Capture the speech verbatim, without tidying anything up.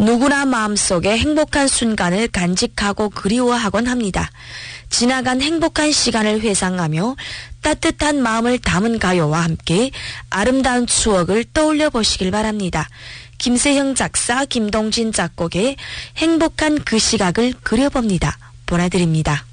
누구나 마음속에 행복한 순간을 간직하고 그리워하곤 합니다. 지나간 행복한 시간을 회상하며 따뜻한 마음을 담은 가요와 함께 아름다운 추억을 떠올려 보시길 바랍니다. 김세형 작사, 김동진 작곡의 행복한 그 시각을 그려봅니다. 보내드립니다.